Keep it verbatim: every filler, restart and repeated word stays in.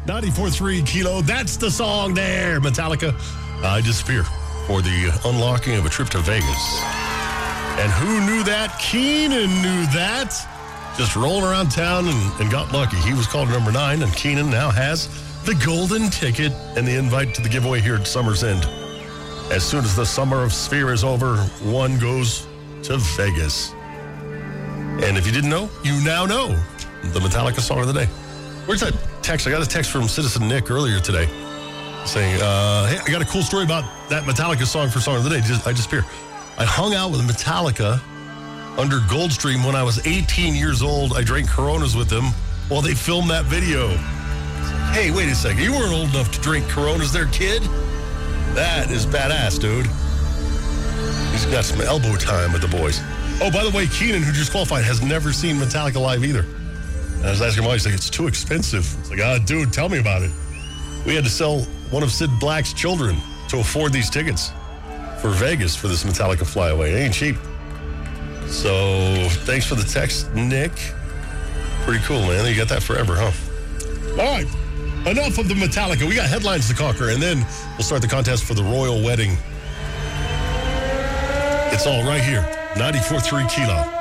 ninety-four point three Kilo. That's the song there. Metallica, I Disappear, for the unlocking of a trip to Vegas. And who knew that? Keenan knew that. Just rolling around town and, and got lucky. He was called number nine, and Keenan now has the golden ticket and the invite to the giveaway here at Summer's End. As soon as the summer of Sphere is over, one goes to Vegas. And if you didn't know, you now know the Metallica song of the day. Where's that text? I got a text from Citizen Nick earlier today saying, uh, hey, I got a cool story about that Metallica song for Song of the Day. Just, I Disappear. I hung out with Metallica under Goldstream when I was eighteen years old. I drank Coronas with them while they filmed that video. Hey, wait a second. You weren't old enough to drink Coronas there, kid? That is badass, dude. He's got some elbow time with the boys. Oh, by the way, Keenan, who just qualified, has never seen Metallica live either. And I was asking him why. He's like, it's too expensive. It's like, ah, dude, tell me about it. We had to sell one of Sid Black's children to afford these tickets for Vegas for this Metallica flyaway. It ain't cheap. So thanks for the text, Nick. Pretty cool, man. You got that forever, huh? All right. Enough of the Metallica. We got headlines to conquer, and then we'll start the contest for the royal wedding. It's all right here. ninety-four point three Kilo.